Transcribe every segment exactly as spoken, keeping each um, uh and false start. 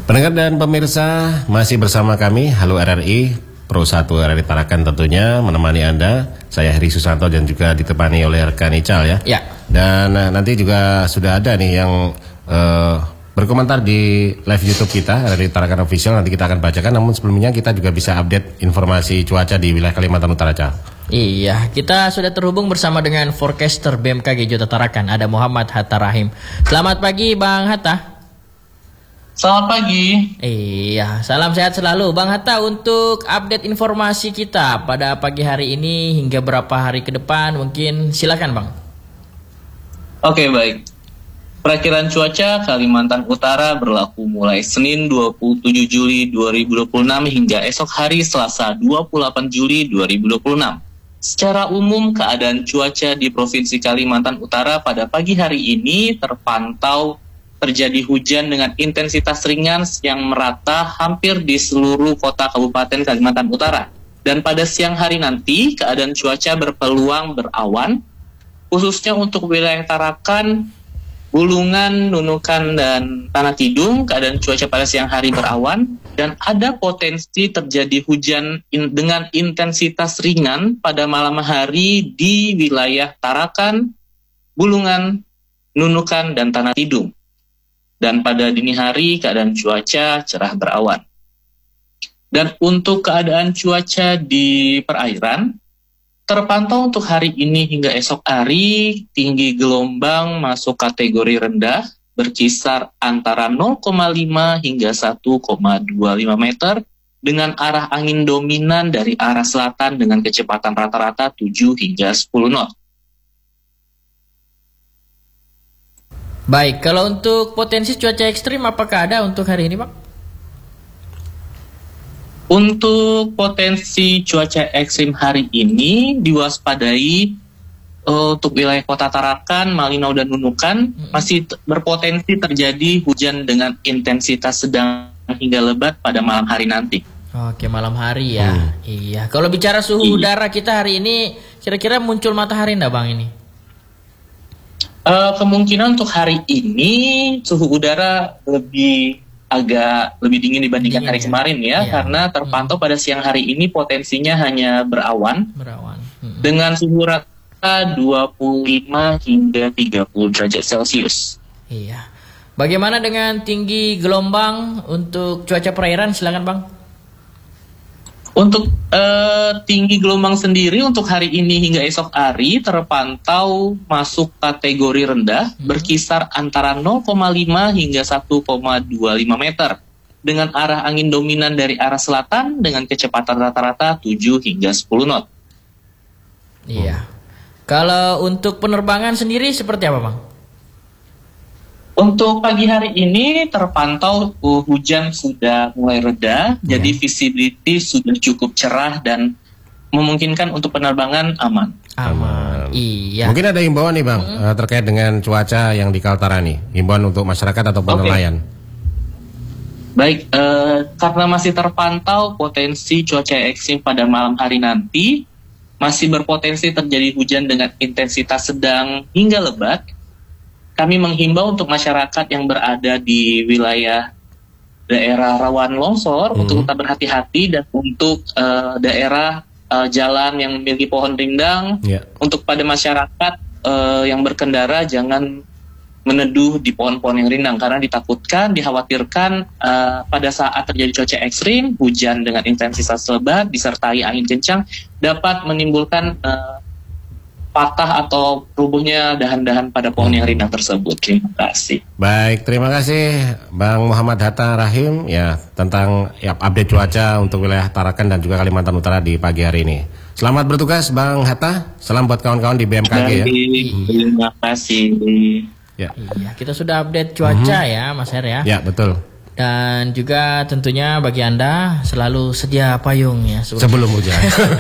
Pendengar dan pemirsa, masih bersama kami Halo R R I Pro satu R R I Tarakan tentunya menemani Anda. Saya Heri Susanto dan juga ditemani oleh rekan Ical ya. Ya. Dan uh, nanti juga sudah ada nih yang uh, berkomentar di live YouTube kita R R I Tarakan Official, nanti kita akan bacakan. Namun sebelumnya kita juga bisa update informasi cuaca di wilayah Kalimantan Utara, Cal. Iya, kita sudah terhubung bersama dengan forecaster B M K G Jota Tarakan, ada Muhammad Hatta Rahim. Selamat pagi Bang Hatta. Selamat pagi. Iya, salam sehat selalu Bang Hatta. Untuk update informasi kita pada pagi hari ini hingga berapa hari ke depan, mungkin silakan Bang. Oke, baik. Perakiraan cuaca Kalimantan Utara berlaku mulai Senin dua puluh tujuh Juli dua ribu dua puluh enam hingga esok hari Selasa dua puluh delapan Juli dua ribu dua puluh enam. Secara umum, keadaan cuaca di Provinsi Kalimantan Utara pada pagi hari ini terpantau terjadi hujan dengan intensitas ringan yang merata hampir di seluruh kota Kabupaten Kalimantan Utara. Dan pada siang hari nanti, keadaan cuaca berpeluang berawan, khususnya untuk wilayah Tarakan, Bulungan, Nunukan, dan Tanah Tidung. Keadaan cuaca pada siang hari berawan, dan ada potensi terjadi hujan in- dengan intensitas ringan pada malam hari di wilayah Tarakan, Bulungan, Nunukan, dan Tanah Tidung. Dan pada dini hari keadaan cuaca cerah berawan. Dan untuk keadaan cuaca di perairan, terpantau untuk hari ini hingga esok hari, tinggi gelombang masuk kategori rendah, berkisar antara nol koma lima hingga satu koma dua lima meter, dengan arah angin dominan dari arah selatan dengan kecepatan rata-rata tujuh hingga sepuluh knot. Baik, kalau untuk potensi cuaca ekstrim apakah ada untuk hari ini Bang? Untuk potensi cuaca ekstrim hari ini diwaspadai uh, untuk wilayah Kota Tarakan, Malinau, dan Nunukan hmm. masih t- berpotensi terjadi hujan dengan intensitas sedang hingga lebat pada malam hari nanti. Oke, malam hari ya. Hmm. Iya. Kalau bicara suhu iya. udara kita hari ini, kira-kira muncul matahari enggak Bang ini? Uh, kemungkinan untuk hari ini suhu udara lebih agak lebih dingin dibandingkan dingin, hari ya? kemarin ya, iya. Karena terpantau hmm. pada siang hari ini potensinya hanya berawan, berawan. Hmm. dengan suhu rata dua puluh lima hingga tiga puluh derajat Celcius. Iya. Bagaimana dengan tinggi gelombang untuk cuaca perairan? Silakan Bang. Untuk uh, tinggi gelombang sendiri untuk hari ini hingga esok hari terpantau masuk kategori rendah, hmm. berkisar antara nol koma lima hingga satu koma dua lima meter, dengan arah angin dominan dari arah selatan dengan kecepatan rata-rata tujuh hingga sepuluh knot. Iya. Kalau untuk penerbangan sendiri seperti apa Bang? Untuk pagi hari ini terpantau uh, hujan sudah mulai reda, yeah. Jadi visibility sudah cukup cerah dan memungkinkan untuk penerbangan aman. Aman. Iya. Mungkin ada himbauan nih Bang hmm. uh, terkait dengan cuaca yang di Kaltara nih, himbauan untuk masyarakat ataupun okay. nelayan. Baik, uh, karena masih terpantau potensi cuaca ekstrim pada malam hari nanti, masih berpotensi terjadi hujan dengan intensitas sedang hingga lebat. Kami menghimbau untuk masyarakat yang berada di wilayah daerah rawan longsor hmm. untuk tetap berhati-hati, dan untuk uh, daerah uh, jalan yang memiliki pohon rindang, yeah. untuk pada masyarakat uh, yang berkendara jangan meneduh di pohon-pohon yang rindang, karena ditakutkan, dikhawatirkan uh, pada saat terjadi cuaca ekstrim, hujan dengan intensitas lebat disertai angin kencang dapat menimbulkan uh, patah atau rubuhnya dahan-dahan pada pohon yang rindang tersebut. Terima kasih. Baik, terima kasih Bang Muhammad Hatta Rahim ya tentang ya, update cuaca untuk wilayah Tarakan dan juga Kalimantan Utara di pagi hari ini. Selamat bertugas Bang Hatta. Salam buat kawan-kawan di B M K G. Baik, ya. Terima kasih. Ya. Iya, kita sudah update cuaca mm-hmm. ya Mas Her ya. Ya, betul. Dan juga tentunya bagi Anda selalu sedia payung ya sebelum, sebelum hujan.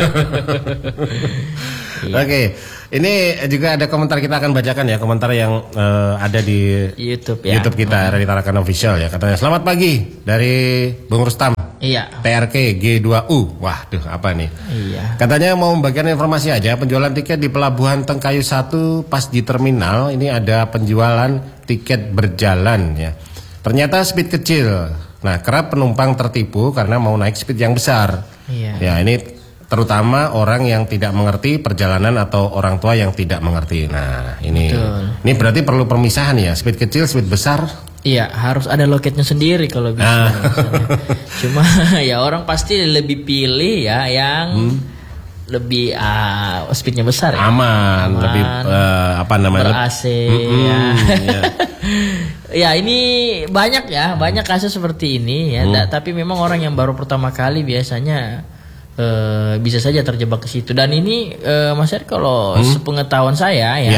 Iya. Oke, ini juga ada komentar, kita akan bacakan ya komentar yang uh, ada di YouTube ya. YouTube kita R R I Tarakan Official ya. Katanya selamat pagi dari Bung Rustam. Iya. T R K G dua U. Waduh, apa nih? Iya. Katanya mau membagikan informasi aja, penjualan tiket di Pelabuhan Tengkayu satu pas di terminal ini ada penjualan tiket berjalan ya. Ternyata speed kecil. Nah, kerap penumpang tertipu karena mau naik speed yang besar. Iya. Ya, ini terutama orang yang tidak mengerti perjalanan atau orang tua yang tidak mengerti. Nah, ini Betul. ini berarti perlu permisahan ya, speed kecil, speed besar. Iya, harus ada loketnya sendiri kalau bisa. Ah. Cuma ya orang pasti lebih pilih ya yang Hmm. lebih uh, speednya besar ya. Aman, Aman. lebih uh, apa namanya? Ber-A C Mm-mm, ya. ya. Ya ini banyak ya, banyak kasus seperti ini ya. Hmm. Da- tapi memang orang yang baru pertama kali biasanya eh, bisa saja terjebak ke situ. Dan ini eh, Mas Eri kalau sepengetahuan saya ya, Ya.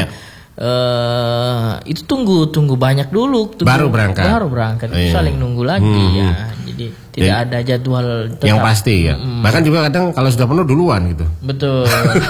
eh, itu tunggu tunggu banyak dulu. Tunggu, Baru berangkat. Baru berangkat. Itu Iya. saling nunggu lagi Hmm. ya. Jadi tidak Jadi, ada jadwal tetap. Yang pasti ya. Bahkan juga kadang kalau sudah penuh duluan gitu. Betul.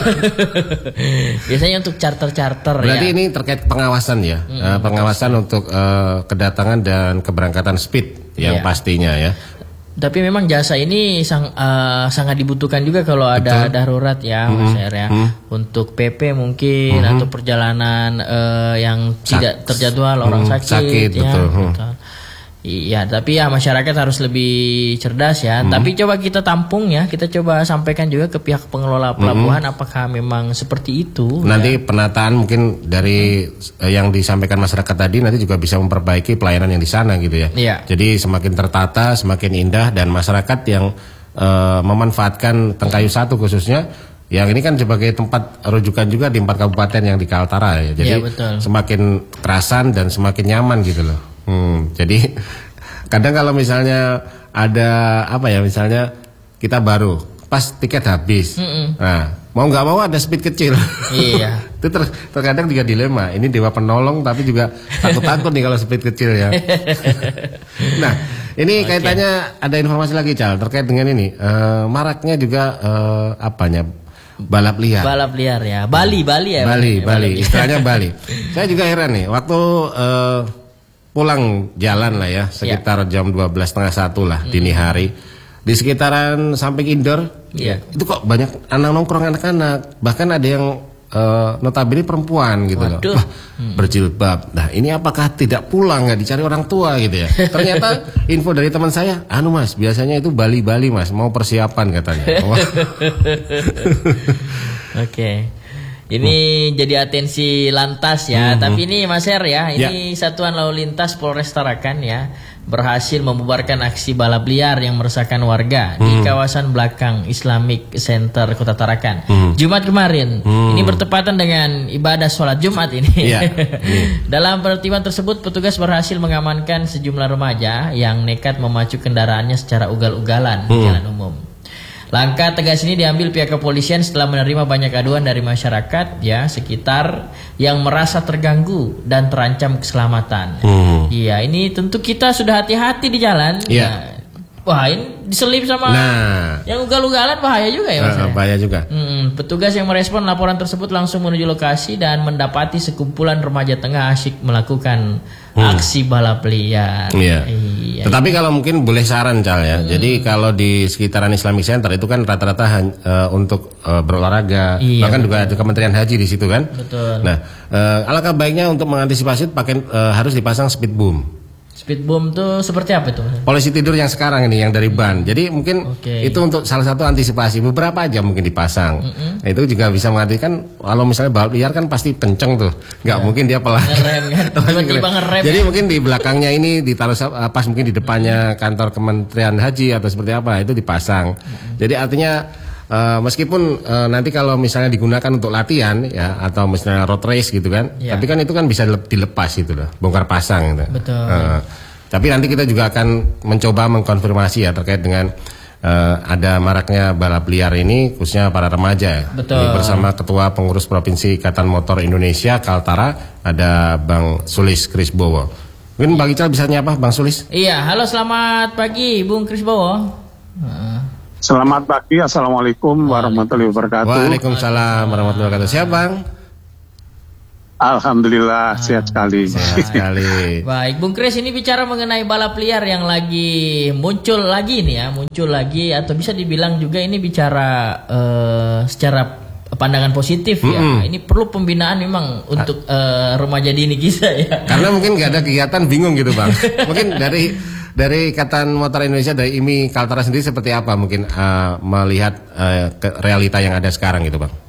Biasanya untuk charter-charter Berarti ya. ini terkait pengawasan ya, Eh, pengawasan untuk eh, kedatangan dan keberangkatan speed yang Iya. pastinya ya. Tapi memang jasa ini sang, eh, sangat dibutuhkan juga kalau ada darurat ya, Mas Er ya. Untuk P P mungkin atau perjalanan eh, yang tidak terjadwal orang Hmm, sakit, sakit, ya. betul. Hmm. Betul. Iya, tapi ya masyarakat harus lebih cerdas ya. Tapi coba kita tampung ya, kita coba sampaikan juga ke pihak pengelola pelabuhan apakah memang seperti itu. Nanti penataan mungkin dari eh, yang disampaikan masyarakat tadi nanti juga bisa memperbaiki pelayanan yang di sana gitu ya. Iya. Jadi semakin tertata, semakin indah dan masyarakat yang eh, memanfaatkan Tengkayu satu khususnya yang ini kan sebagai tempat rujukan juga di empat kabupaten yang di Kaltara ya. Jadi Iya, betul. semakin kerasan dan semakin nyaman gitu loh. Hmm, jadi kadang kalau misalnya ada apa ya misalnya kita baru pas tiket habis, nah mau nggak mau ada speed kecil. Iya. Itu ter- terkadang juga dilema. Ini dewa penolong tapi juga takut-takut nih kalau speed kecil ya. Nah ini kaitannya ada informasi lagi Cal terkait dengan ini eh, maraknya juga eh, apanya balap liar. Balap liar ya. Bali, Bali ya. Bali, Bali. Bali, istilahnya Bali. Saya juga heran nih, waktu eh, pulang jalan lah ya, sekitar jam dua belas setengah satu lah dini hari, di sekitaran samping indoor, Iya. itu kok banyak anak nongkrong anak-anak, bahkan ada yang eh, notabene perempuan gitu loh, Waduh. wah berjilbab. Nah ini apakah tidak pulang nggak dicari orang tua gitu ya? Ternyata info dari teman saya, anu mas, biasanya itu Bali-Bali mas, mau persiapan katanya. Wah. Oke. Ini jadi atensi lantas ya. Tapi ini Mas Er ya, ini Satuan Lalu Lintas Polres Tarakan ya berhasil membubarkan aksi balap liar yang meresahkan warga di kawasan belakang Islamic Center Kota Tarakan. Jumat kemarin. Ini bertepatan dengan ibadah sholat Jumat ini. Iya. Dalam penertiban tersebut petugas berhasil mengamankan sejumlah remaja yang nekat memacu kendaraannya secara ugal-ugalan di jalan umum. Langkah tegas ini diambil pihak kepolisian setelah menerima banyak aduan dari masyarakat ya sekitar yang merasa terganggu dan terancam keselamatan. Iya, ini tentu kita sudah hati-hati di jalan. Iya. Nah, wah, ini diselip sama Nah, yang ugal-ugalan bahaya juga ya Mas. eh, ya? bahaya juga. Hmm, petugas yang merespon laporan tersebut langsung menuju lokasi dan mendapati sekumpulan remaja tengah asyik melakukan aksi balap liar. Iya. Iya. Tetapi kalau mungkin boleh saran Cal ya. Jadi kalau di sekitaran Islamic Center itu kan rata-rata han- eh, untuk eh, berolahraga, Iya, bahkan juga ada Kementerian Haji di situ kan. Betul. Nah, eh, alangkah baiknya untuk mengantisipasi pakai eh, harus dipasang speed boom. Speed bomb tuh seperti apa itu? Mas? Polisi tidur yang sekarang ini yang dari ban. Jadi mungkin Oke. itu untuk salah satu antisipasi beberapa aja mungkin dipasang. Nah, itu juga bisa mengantisipasi kalau misalnya balap liar kan pasti kenceng tuh. Nggak mungkin dia pelan. Ngerem kan? Tiba-tiba ngerem. Jadi mungkin di belakangnya ini ditaruh sa- pas mungkin di depannya kantor Kementerian Haji atau seperti apa itu dipasang. Jadi artinya eh, meskipun eh, nanti kalau misalnya digunakan untuk latihan ya atau misalnya road race gitu kan, Ya. tapi kan itu kan bisa dilep- dilepas gitu loh, bongkar pasang gitu. Betul. Eh, tapi nanti kita juga akan mencoba mengkonfirmasi ya terkait dengan eh, ada maraknya balap liar ini khususnya para remaja ya. Betul. Ini bersama Ketua Pengurus Provinsi Ikatan Motor Indonesia Kaltara ada Bang Sulis Krisbowo. Mungkin Bang Ical bisa nyapa Bang Sulis? Iya, halo selamat pagi Bung Krisbowo. Heeh. Selamat pagi, Assalamualaikum warahmatullahi wabarakatuh. Waalaikumsalam warahmatullahi wabarakatuh. Siap Bang? Alhamdulillah sehat sekali. Sehat sekali. Baik, Bung Kris ini bicara mengenai balap liar yang lagi muncul lagi nih ya, muncul lagi atau bisa dibilang juga ini bicara eh, secara pandangan positif ya. Ini perlu pembinaan memang untuk eh, remaja dini kita ya. Karena mungkin nggak ada kegiatan bingung gitu Bang. Mungkin dari Dari Ikatan Motor Indonesia, dari I M I Kaltara sendiri seperti apa mungkin uh, melihat uh, ke realita yang ada sekarang gitu Bang?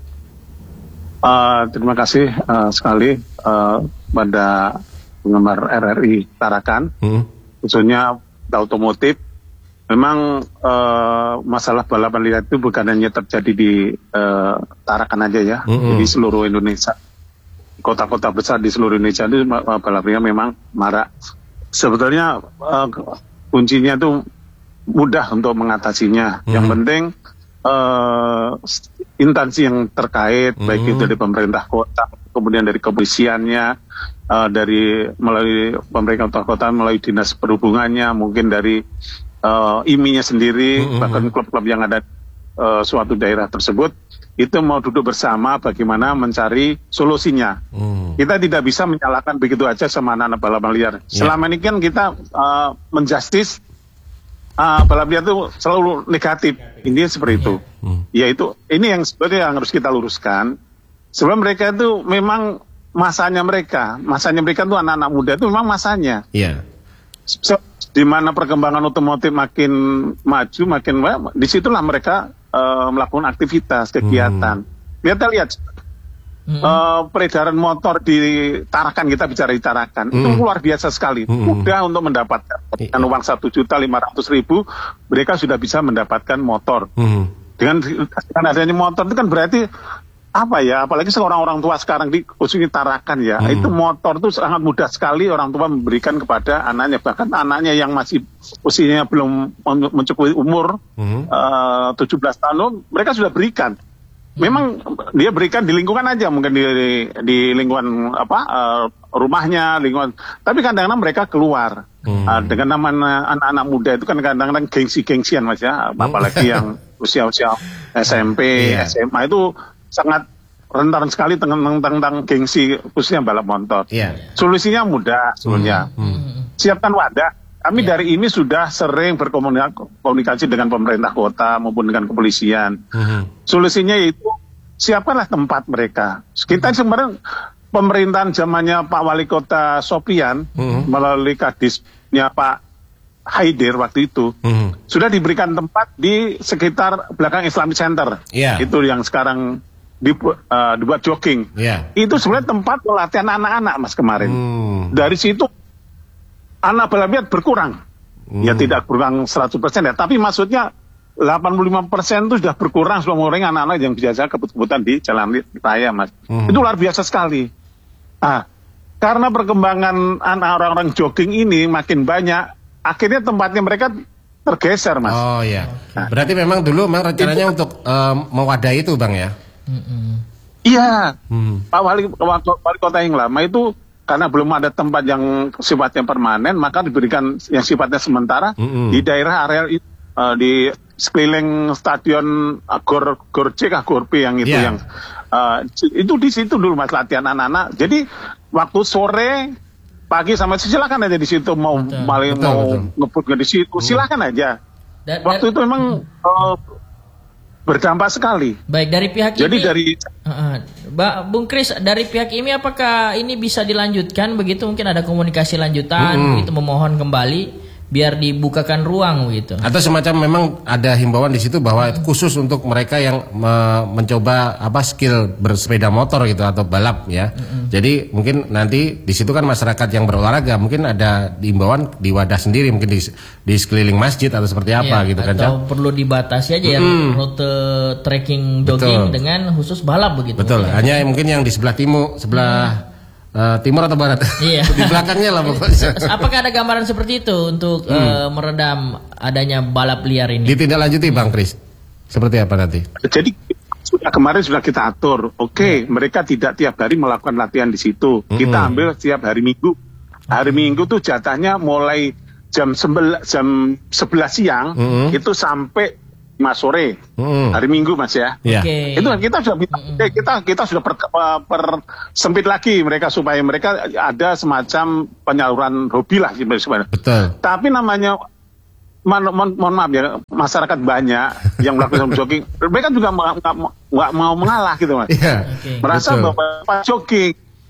Uh, terima kasih uh, sekali uh, pada penggemar R R I Tarakan, hmm. khususnya otomotif. Memang uh, masalah balapan liar itu bukan hanya terjadi di uh, Tarakan aja ya, hmm. di seluruh Indonesia. Kota-kota besar di seluruh Indonesia itu uh, balapannya memang marak. Sebetulnya uh, kuncinya itu mudah untuk mengatasinya. Hmm. Yang penting uh, instansi yang terkait, hmm. baik itu dari pemerintah kota, kemudian dari kepolisiannya, uh, dari melalui pemerintah kota, melalui dinas perhubungannya, mungkin dari uh, I M I-nya sendiri, hmm. bahkan klub-klub yang ada uh, suatu daerah tersebut, itu mau duduk bersama bagaimana mencari solusinya. Hmm. Kita tidak bisa menyalahkan begitu aja sama anak-anak balapan liar. Yeah. Selama ini kan kita uh, menjustis uh, balap liar itu selalu negatif. Intinya seperti itu. Hmm. Yaitu ini yang sebenarnya yang harus kita luruskan. Sebelum mereka itu memang masanya mereka, masanya mereka itu anak-anak muda itu memang masanya. Iya. Yeah. Di mana perkembangan otomotif makin maju, makin disitulah mereka uh, melakukan aktivitas, kegiatan. Hmm. Kita lihat hmm. uh, peredaran motor di Tarakan, kita bicara di Tarakan, hmm. itu luar biasa sekali. Hmm. Mudah untuk mendapatkan dengan uang satu juta lima ratus ribu, mereka sudah bisa mendapatkan motor. Hmm. Dengan, dengan adanya motor itu kan berarti apa ya, apalagi seorang orang tua sekarang di khususnya Tarakan ya, hmm. itu motor itu sangat mudah sekali orang tua memberikan kepada anaknya, bahkan anaknya yang masih usianya belum mencukupi umur hmm. uh, tujuh belas tahun, mereka sudah berikan. Memang dia berikan di lingkungan aja, mungkin di, di, di lingkungan apa uh, rumahnya, lingkungan. Tapi kadang-kadang mereka keluar hmm. uh, dengan namanya anak-anak muda itu kan kadang-kadang gengsi-gengsian Mas ya, apalagi yang usia-usia S M P, yeah. S M A itu sangat rentan sekali tentang, tentang gengsi khususnya balap motor. Yeah. Solusinya mudah sebenarnya. Hmm. Hmm. Siapkan wadah. Kami yeah. dari ini sudah sering berkomunikasi dengan pemerintah kota maupun dengan kepolisian. Hmm. Solusinya yaitu siapkanlah tempat mereka. Kita sebenarnya pemerintahan zamannya Pak Wali Kota Sopian hmm. melalui Kadisnya Pak Haidir waktu itu hmm. sudah diberikan tempat di sekitar belakang Islamic Center. Yeah. Itu yang sekarang dibuat, uh, dibuat jogging. Yeah. Itu sebenarnya tempat pelatihan anak-anak Mas kemarin. Hmm. Dari situ anak balap liar berkurang. Hmm. Ya tidak berkurang seratus persen ya, tapi maksudnya delapan puluh lima persen itu sudah berkurang sudah mengurangi anak-anak yang biasa kebut-kebutan di jalan raya Mas. Hmm. Itu luar biasa sekali. Ah, karena perkembangan anak orang-orang jogging ini makin banyak, akhirnya tempatnya mereka tergeser Mas. Oh iya. Nah, berarti memang dulu memang rencananya itu, untuk um, mewadahi itu Bang ya? Mm-mm. Iya, hmm. Pak Wali, Wali Kota yang lama itu karena belum ada tempat yang sifatnya permanen, maka diberikan yang sifatnya sementara mm-mm. di daerah area uh, di sekeliling stadion uh, Gor Gorcek, Gor P yang itu yeah. yang uh, itu di situ dulu Mas latihan anak-anak. Jadi waktu sore, pagi sama silakan aja di situ mau maling mau ngebut di situ, silakan aja. Dan, waktu dan, itu memang uh, berdampak sekali. Baik, dari pihak Jadi ini. dari uh, Mbak Bung Kris, dari pihak ini apakah ini bisa dilanjutkan begitu, mungkin ada komunikasi lanjutan hmm. begitu, memohon kembali biar dibukakan ruang gitu. Atau semacam memang ada himbauan di situ bahwa hmm. khusus untuk mereka yang me mencoba apa skill bersepeda motor gitu atau balap ya. Hmm. Jadi mungkin nanti di situ kan masyarakat yang berolahraga mungkin ada himbauan di wadah sendiri, mungkin di, di sekeliling masjid atau seperti apa ya, gitu kan. Atau perlu dibatasi aja hmm. ya rute trekking jogging Betul. dengan khusus balap begitu. Betul. Mungkin. Hanya mungkin yang di sebelah timur, sebelah hmm. Uh, timur atau barat? Iya. Di belakangnya lah pokoknya. Apakah ada gambaran seperti itu untuk hmm. uh, meredam adanya balap liar ini? Ditindaklanjuti Bang Kris. Seperti apa nanti? Jadi sudah kemarin sudah kita atur. Oke, okay, hmm. mereka tidak tiap hari melakukan latihan di situ. Hmm. Kita ambil setiap hari Minggu. Hari hmm. Minggu tuh jatahnya mulai jam sebelas siang hmm. itu sampai lima sore hmm. hari Minggu Mas ya. Yeah. Okay. Itu kita sudah hmm. kita kita sudah per, per sempit lagi mereka supaya mereka ada semacam penyaluran hobi lah sebenarnya. Betul. Tapi namanya mohon, mohon maaf ya, masyarakat banyak yang melakukan jogging, mereka juga nggak mau mengalah gitu Mas. Yeah. Okay. Merasa Betul. bahwa jogging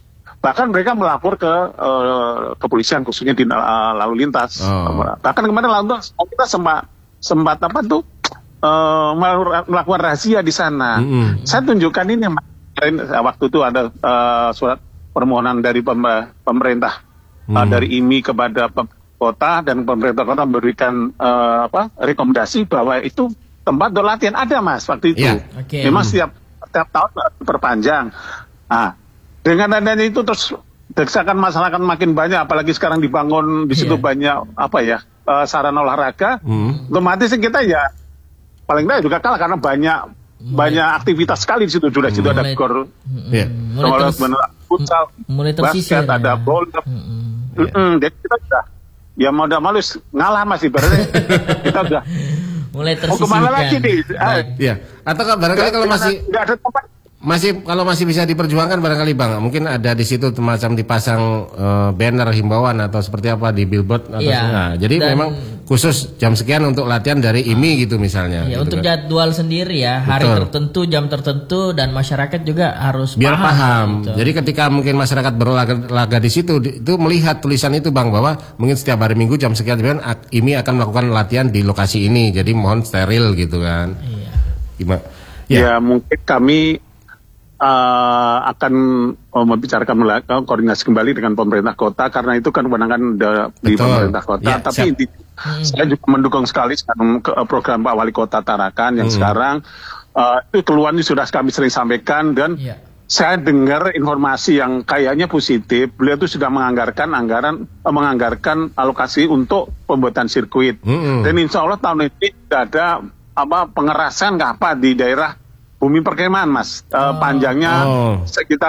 bahkan mereka melapor ke uh, kepolisian khususnya di uh, lalu lintas. Oh. Bahkan kemarin lalu lintas kita sempat sempat apa tuh uh, melakukan razia di sana. Mm-hmm. Saya tunjukkan ini waktu itu ada uh, surat permohonan dari pemerintah mm. uh, dari I M I kepada kota, dan pemerintah kota memberikan uh, apa rekomendasi bahwa itu tempat untuk latihan ada, Mas, waktu itu. Yeah. Okay. Memang setiap setiap tahun diperpanjang. Nah, dengan adanya itu terus desakan masyarakat makin banyak, apalagi sekarang dibangun di situ yeah. banyak apa ya uh, sarana olahraga, mm. otomatis kita ya paling tidak juga kalah karena banyak mulai, banyak aktivitas sekali di situ. Sudah situ ada gor, yeah. mulai futsal, basket, ada ya. bola. Mm-hmm. Yeah. Jadi kita sudah ya mau tidak malu ngalah masih berarti kita sudah mulai tersisihkan. Oh, kemana lagi nih? Ya. Atau barangkali kalau masih nggak ada tempat. Masih kalau masih bisa diperjuangkan barangkali Bang, mungkin ada di situ semacam dipasang uh, banner himbauan atau seperti apa di billboard atau ya, nah, jadi memang khusus jam sekian untuk latihan dari I M I gitu misalnya. Ya, gitu untuk kan. jadwal sendiri ya, hari Betul. tertentu, jam tertentu, dan masyarakat juga harus biar paham. paham. Gitu. Jadi ketika mungkin masyarakat berolahraga di situ, itu melihat tulisan itu Bang bahwa mungkin setiap hari Minggu jam sekian I M I akan melakukan latihan di lokasi ini. Jadi mohon steril gitu kan. Iya. Gimana? Ya, ya mungkin kami Uh, akan uh, membicarakan melakukan koordinasi kembali dengan pemerintah kota, karena itu kan kewenangan di pemerintah kota. Ya, Tapi di, hmm. saya juga mendukung sekali sekarang ke, uh, program Pak Wali Kota Tarakan yang hmm. sekarang uh, itu keluhannya sudah kami sering sampaikan, dan ya. saya dengar informasi yang kayaknya positif. Beliau itu sudah menganggarkan anggaran uh, menganggarkan alokasi untuk pembuatan sirkuit. Hmm. Dan insya Allah tahun ini tidak ada apa pengerasan nggak apa di daerah bumi perkemahan, Mas. Uh, oh. Panjangnya oh. sekitar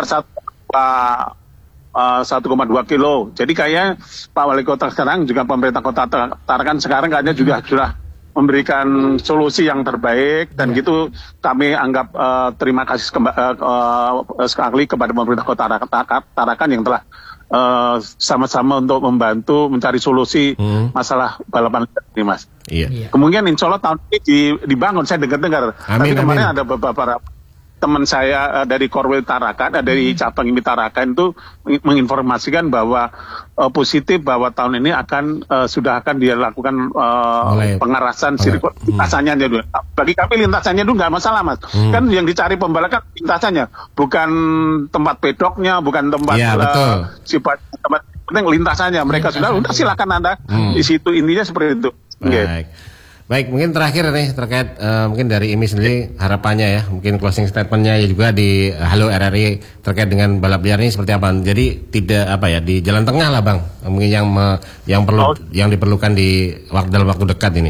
satu koma dua kilo. Jadi kayaknya Pak Wali Kota sekarang juga pemerintah Kota Tarakan sekarang kayaknya juga sudah memberikan solusi yang terbaik, dan yeah. gitu kami anggap uh, terima kasih kemba- uh, uh, sekali kepada pemerintah Kota Tarakan yang telah uh, sama-sama untuk membantu mencari solusi hmm. masalah balapan ini, Mas. Iya. Yeah. Kemungkinan insya Allah tahun ini dibangun, saya dengar-dengar. Tapi kemarin amin. ada beberapa teman saya uh, dari Korwil Tarakan, uh, dari cabang I M I Tarakan itu menginformasikan bahwa uh, positif bahwa tahun ini akan uh, sudah akan dilakukan uh, pengerasan sirkuit hmm. lintasannya dulu. Bagi kami lintasannya dulu nggak masalah, Mas. Hmm. Kan yang dicari pembalap kan lintasannya, bukan tempat pedoknya, bukan tempat ya, uh, sifat tempat penting lintasannya. Mereka lintasan sudah udah silakan Anda hmm. di situ, intinya seperti itu. Baik. Okay. Baik, mungkin terakhir nih terkait uh, mungkin dari I M I sendiri harapannya ya, mungkin closing statementnya ya juga di uh, Halo R R I terkait dengan balap liar ini seperti apa. Jadi tidak apa ya, di jalan tengah lah Bang, mungkin yang me, yang perlu oh. yang diperlukan di waktu dalam waktu dekat ini.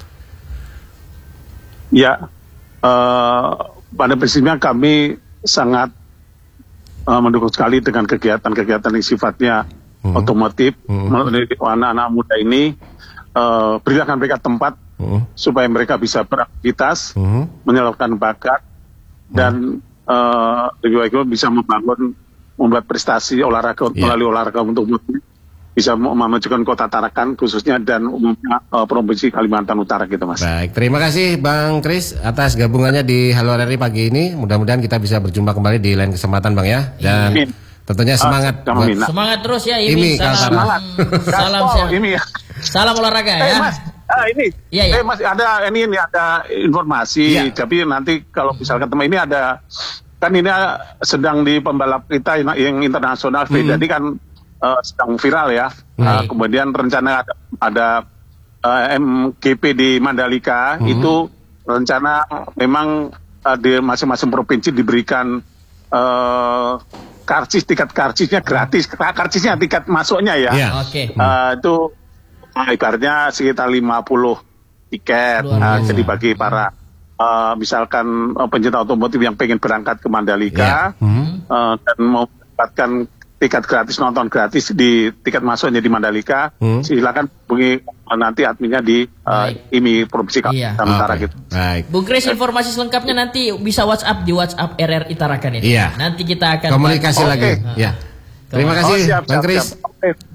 Ya, uh, pada prinsipnya kami sangat uh, mendukung sekali dengan kegiatan-kegiatan yang sifatnya hmm. otomotif hmm. anak-anak muda ini. Uh, berikan mereka tempat uh. supaya mereka bisa beraktivitas, uh. menyalurkan bakat, uh. dan uh, lebih baik bisa membangun, membuat prestasi olahraga yeah. melalui olahraga untuk bisa memajukan Kota Tarakan khususnya dan umumnya uh, provinsi Kalimantan Utara gitu, Mas. Baik, terima kasih Bang Kris atas gabungannya di Halo R R I pagi ini. Mudah-mudahan kita bisa berjumpa kembali di lain kesempatan Bang ya. Dan Amin. tentunya semangat uh, buat... semangat terus ya I M I. Salam semangat. Salam oh, ini ya. Salam olahraga eh, ya. Mas, ah, ini. Iya, iya. Eh, Mas, ada ini ini ada informasi. Iya. Tapi nanti kalau misalkan teman ini ada, kan ini sedang di pembalap kita yang internasional, hmm. jadi kan uh, sedang viral ya. Hmm. Uh, kemudian rencana ada, ada uh, M G P di Mandalika, hmm. itu rencana memang uh, di masing-masing provinsi diberikan uh, karcis, tiket karcisnya gratis. Karcisnya tiket masuknya ya. Yeah. Oke. Okay. Uh, itu Nah, ibaratnya sekitar lima puluh tiket. Uh, jadi bagi para uh, misalkan uh, pencinta otomotif yang pengen berangkat ke Mandalika yeah. hmm. uh, dan mau mendapatkan tiket gratis, nonton gratis di tiket masuknya di Mandalika, hmm. silakan hubungi uh, nanti adminnya di uh, I M I Provinsi Kalimantan iya. Utara okay. gitu. Baik. Bung Kris, informasi selengkapnya nanti bisa WhatsApp di WhatsApp R R I Tarakan ini. Iya. Nanti kita akan komunikasi buat... lagi. Okay. Ya. Terima kasih oh, siap, Bang Kris. Siap, siap.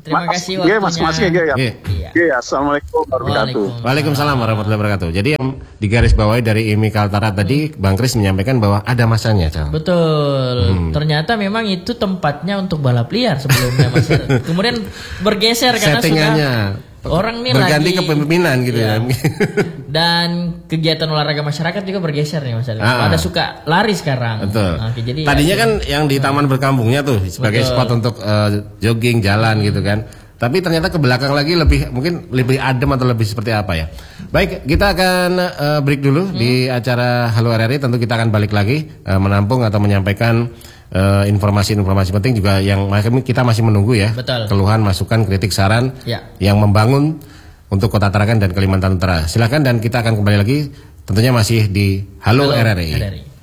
Terima Mas, kasih iya, Mas, waktunya. Mas, iya, iya. Iya. Iya. Iya, assalamualaikum warahmatullahi wabarakatuh. Waalaikumsalam warahmatullahi wabarakatuh. Jadi yang di garis bawahi dari Imi Kaltara tadi, Bang Kris menyampaikan bahwa ada masanya, Cal. Betul. Hmm. Ternyata memang itu tempatnya untuk balap liar sebelumnya, Mas. Kemudian bergeser karena Settingannya sudah orang nih berganti lagi kepemimpinan gitu Iya. ya. Dan kegiatan olahraga masyarakat juga bergeser nih, Mas. Ah. Pada suka lari sekarang. Betul. Oke, jadi Tadinya ya, kan yang di Taman Berkampungnya tuh sebagai Betul. spot untuk eh, jogging jalan gitu kan. Tapi ternyata ke belakang lagi lebih mungkin lebih adem atau lebih seperti apa ya. Baik, kita akan eh, break dulu Hmm. di acara Halo R R I. Tentu kita akan balik lagi eh, menampung atau menyampaikan eh, informasi-informasi penting juga yang kita masih menunggu ya. Betul. Keluhan, masukan, kritik, saran Ya. yang membangun untuk Kota Tarakan dan Kalimantan Utara. Silakan dan kita akan kembali lagi tentunya masih di Halo, Halo R R I. R R I.